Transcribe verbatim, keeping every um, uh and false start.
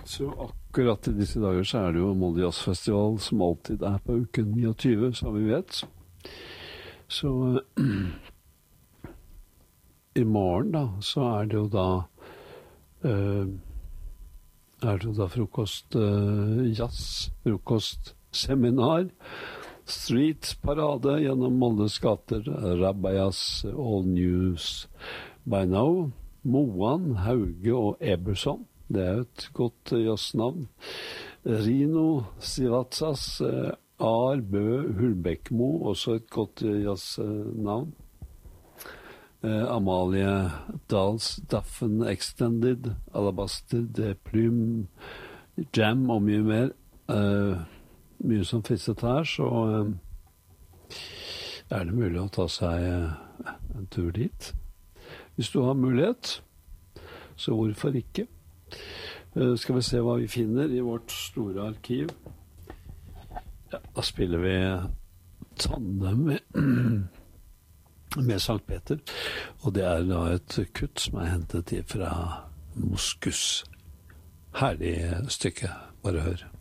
Så akkurat i disse dager så er det jo Molde Jazzfestival som alltid er på uken niogtyve, som vi vet. Så i morgen da, så er det jo da uh, er det jo da frokost uh, jazz, frokostseminar, street-parade gjennom Moldes gater, Rabbayas, All News by Now, Moan, Hauge og Eberson. Det er jo et godt uh, jazznavn. Rino Sivatsas, uh, Ar, Bø, Hulbekmo, også et godt uh, jazznavn. Uh, Amalie Dals, Daffen Extended, Alabaster, De Plume, Jam og mye mer. Uh, mye som fisset her, så uh, er det mulig å ta seg uh, en tur dit. Hvis du har mulighet, så hvorfor ikke? Uh, skal vi se hva vi finner i vårt store arkiv. Ja, da spiller vi tandem med med Sankt Peter, og det er da et kutt som er hentet fra Moskus. Herlig stykke, bare hør.